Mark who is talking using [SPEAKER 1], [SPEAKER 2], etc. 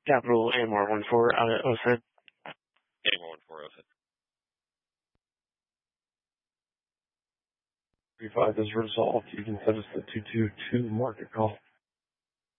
[SPEAKER 1] Capital AMR 14 out at OSED.
[SPEAKER 2] AMR 14 OSED.
[SPEAKER 1] 35 is resolved. You can send us the 222 market call.